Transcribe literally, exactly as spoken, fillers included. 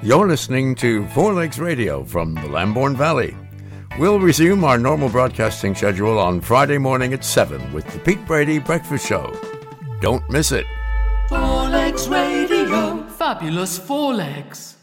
You're listening to Four Legs Radio from the Lambourne Valley. We'll resume our normal broadcasting schedule on Friday morning at seven with the Pete Brady Breakfast Show. Don't miss it. Four Legs Radio. Fabulous Four Legs.